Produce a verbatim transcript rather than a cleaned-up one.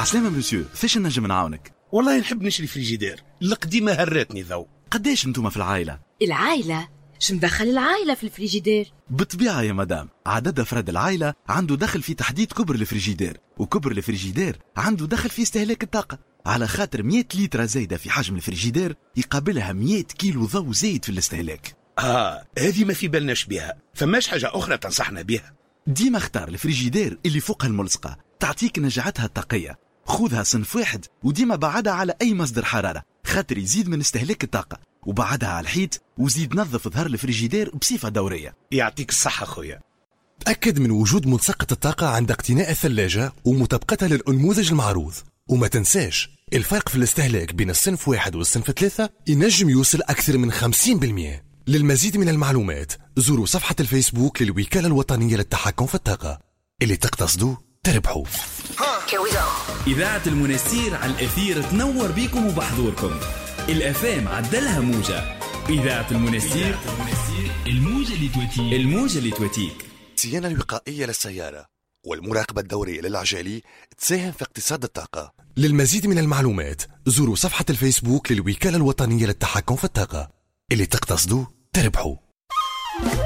عسلامة مسيو، فاش نجم نعاونك؟ والله نحب نشري فريجيدير، القديمة هرتني ذو. قداش انتوما في العائلة؟ العائلة؟ شو مدخل العائلة في الفريجيدير؟ بالطبيعة يا مدام، عدد أفراد العائلة عنده دخل في تحديد كبر الفريجيدير، وكبر الفريجيدير عنده دخل في استهلاك الطاقة. على خاطر مية لتر زايدة في حجم الفريجيدير يقابلها مية كيلو ضوء زايد في الاستهلاك. آه هذه ما في بالناش بها، فماش حاجة أخرى تنصحنا بها؟ ديما اختار الفريجيدير اللي فوقها الملصقة، تعطيك نجعتها الطاقية. خذها صنف واحد وديما بعدها على أي مصدر حرارة، خاطر يزيد من استهلاك الطاقة، وبعدها على الحيط وزيد نظف ظهر الفريجيدير بصفة دورية. يعطيك الصحة خويا. تأكد من وجود ملصقة الطاقة عند اقتناء الثلاجة ومطابقتها للأنموذج المعروض. وما تنساش الفرق في الاستهلاك بين الصنف واحد والصنف ثلاثة ينجم يوصل أكثر من خمسين بالمئة. للمزيد من المعلومات زوروا صفحة الفيسبوك للوكالة الوطنية للتحكم في الطاقة. اللي تقتصدوا تربحوا. إذاعة المنستير على الأثير تنور بيكم وبحضوركم. الأفام عدلها موجة. إذاعة المنستير الموجة اللي توتيك الموجة اللي توتيك. الصيانة الوقائية للسيارة والمراقبة الدورية للعجالي تساهم في اقتصاد الطاقة. للمزيد من المعلومات زوروا صفحة الفيسبوك للوكالة الوطنية للتحكم في الطاقة. اللي تقتصدوا تربحوا.